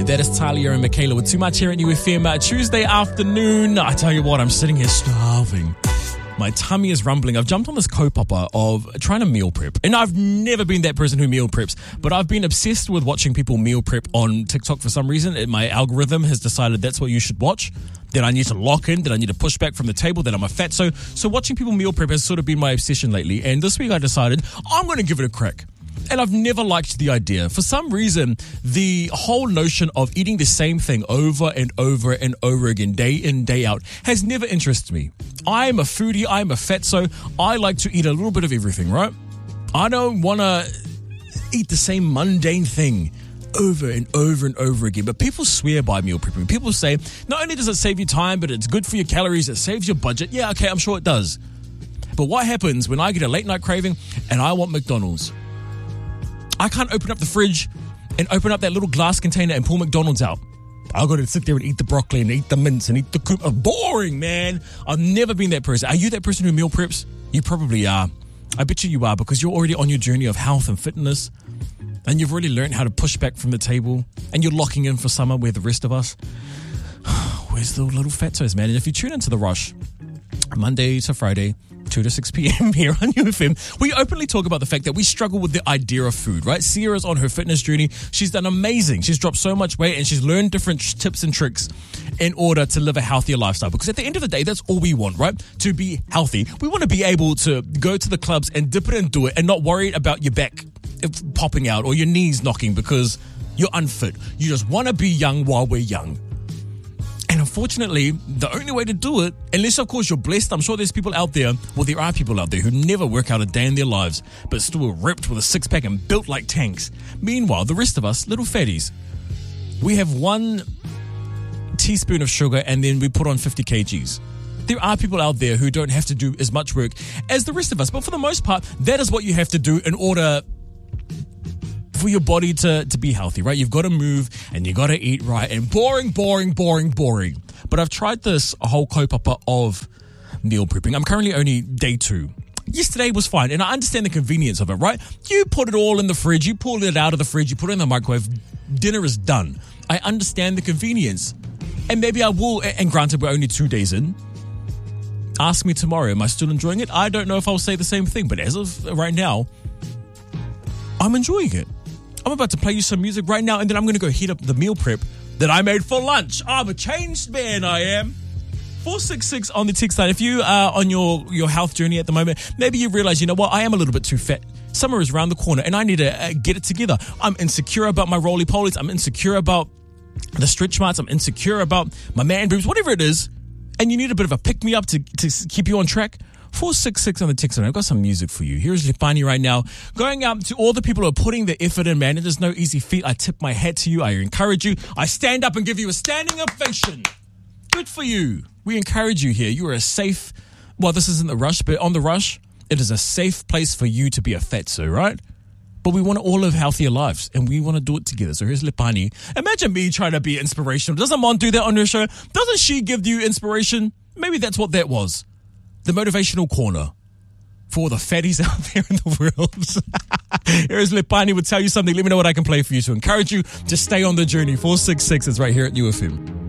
That is Talia and Michaela with Too Much here at UFM. Tuesday afternoon. I tell you what, I'm sitting here starving. My tummy is rumbling. I've jumped on this kaupapa of trying to meal prep. And I've never been that person who meal preps, but I've been obsessed with watching people meal prep on TikTok for some reason. My algorithm has decided that's what you should watch. That I need to lock in, that I need to push back from the table, that I'm a fatso. So watching people meal prep has sort of been my obsession lately. And this week I decided I'm going to give it a crack. And I've never liked the idea. For some reason, the whole notion of eating the same thing over and over and over again, day in, day out, has never interested me. I'm a foodie. I'm a fatso. I like to eat a little bit of everything, right? I don't want to eat the same mundane thing over and over and over again. But people swear by meal prepping. People say, not only does it save you time, but it's good for your calories. It saves your budget. Yeah, okay, I'm sure it does. But what happens when I get a late night craving and I want McDonald's? I can't open up the fridge and open up that little glass container and pull McDonald's out. I've got to sit there and eat the broccoli and eat the mince and eat the coop. Boring, man. I've never been that person. Are you that person who meal preps? You probably are. I bet you are, because you're already on your journey of health and fitness, and you've already learned how to push back from the table, and you're locking in for summer where the rest of us, where's the little fatsos, man? And if you tune into The Rush, Monday to Friday, 2 to 6 p.m. here on UFM, we openly talk about the fact that we struggle with the idea of food, right? Sierra's on her fitness journey. She's done amazing. She's dropped so much weight and she's learned different tips and tricks in order to live a healthier lifestyle. Because at the end of the day, that's all we want, right? To be healthy. We want to be able to go to the clubs and dip it and do it and not worried about your back popping out or your knees knocking because you're unfit. You just want to be young while we're young. And unfortunately, the only way to do it, unless of course you're blessed, I'm sure there's people out there, well, there are people out there who never work out a day in their lives, but still are ripped with a six-pack and built like tanks. Meanwhile, the rest of us, little fatties, we have 1 teaspoon of sugar and then we put on 50 kgs. There are people out there who don't have to do as much work as the rest of us, but for the most part, that is what you have to do in order for your body to be healthy, right? You've got to move and you got to eat right, and boring. But I've tried this whole kaupapa of meal prepping. I'm currently only day 2. Yesterday was fine, and I understand the convenience of it, right? You put it all in the fridge, you pull it out of the fridge, you put it in the microwave, dinner is done. I understand the convenience. And maybe I will, and granted, we're only 2 days in. Ask me tomorrow, am I still enjoying it? I don't know if I'll say the same thing, but as of right now, I'm enjoying it. I'm about to play you some music right now, and then I'm going to go heat up the meal prep that I made for lunch. I'm a changed man, I am. 466 on the text line. If you are on your health journey at the moment, maybe you realize, you know what, I am a little bit too fat. Summer is around the corner, and I need to get it together. I'm insecure about my roly-polies. I'm insecure about the stretch marks. I'm insecure about my man boobs, whatever it is, and you need a bit of a pick-me-up to keep you on track. 466 on the text line. I've got some music for you. Here's Lipani right now. Going out to all the people who are putting the effort in, man. It is no easy feat. I tip my hat to you. I encourage you. I stand up and give you a standing ovation. Good for you. We encourage you here. You are a safe, well, this isn't The Rush, but on The Rush, it is a safe place for you to be a fatso, right? But we want to all live healthier lives, and we want to do it together. So here's Lipani. Imagine me trying to be inspirational. Doesn't Mon do that on her show? Doesn't she give you inspiration? Maybe that's what that was. The motivational corner for the fatties out there in the world. Here's Lipani would tell you something. Let me know what I can play for you to encourage you to stay on the journey. 466 is right here at UFM.